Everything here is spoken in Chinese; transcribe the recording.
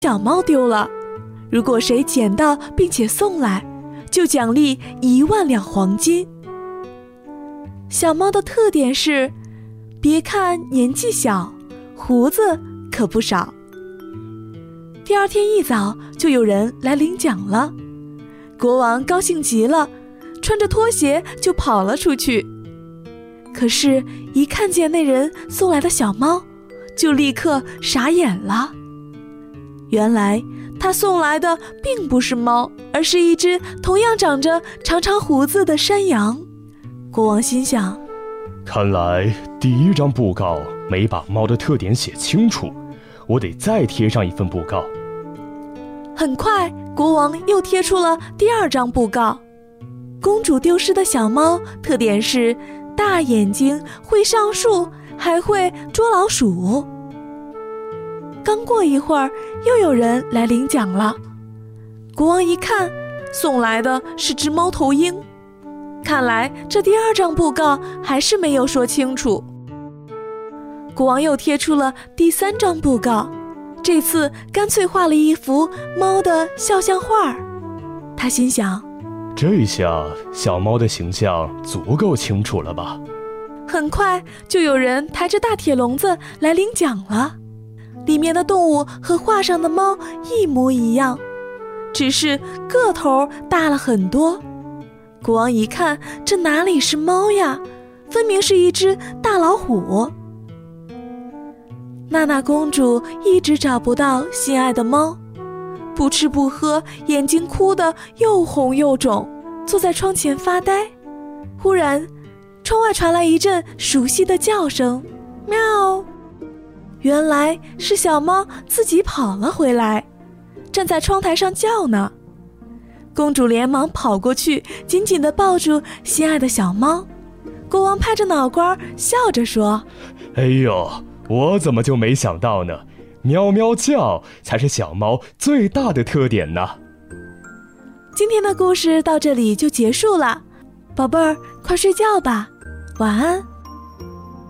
小猫丢了，如果谁捡到并且送来，就奖励1万两黄金。小猫的特点是，别看年纪小，胡子可不少。第二天一早就有人来领奖了，国王高兴极了，穿着拖鞋就跑了出去。可是一看见那人送来的小猫，就立刻傻眼了。原来他送来的并不是猫，而是一只同样长着长长胡子的山羊。国王心想， 看来第1张布告没把猫的特点写清楚，我得再贴上一份布告。 很快，国王又贴出了第2张布告。公主丢失的小猫特点是大眼睛，会上树，还会捉老鼠。刚过一会儿，又有人来领奖了。国王一看，送来的是只猫头鹰。看来这第2张布告还是没有说清楚。国王又贴出了第3张布告，这次干脆画了一幅猫的肖像画。他心想， 这下小猫的形象足够清楚了吧？ 很快就有人抬着大铁笼子来领奖了。里面的动物和画上的猫一模一样，只是个头大了很多。国王一看，这哪里是猫呀，分明是一只大老虎。娜娜公主一直找不到心爱的猫，不吃不喝，眼睛哭得又红又肿，坐在窗前发呆。忽然，窗外传来一阵熟悉的叫声，喵！原来是小猫自己跑了回来，站在窗台上叫呢。公主连忙跑过去，紧紧地抱住心爱的小猫。国王拍着脑瓜笑着说， 哎呦，我怎么就没想到呢？喵喵叫才是小猫最大的特点呢。 今天的故事到这里就结束了，宝贝儿，快睡觉吧，晚安。